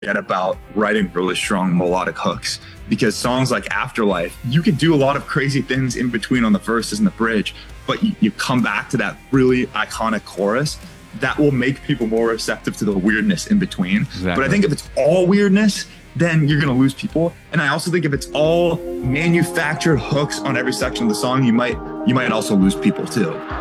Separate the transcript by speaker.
Speaker 1: about writing really strong melodic hooks, because songs like Afterlife, you can do a lot of crazy things in between on the verses and the bridge, but you come back to that really iconic chorus that will make people more receptive to the weirdness in between. Exactly. But I think if it's all weirdness, then you're going to lose people. And I also think if it's all manufactured hooks on every section of the song, you might also lose people too.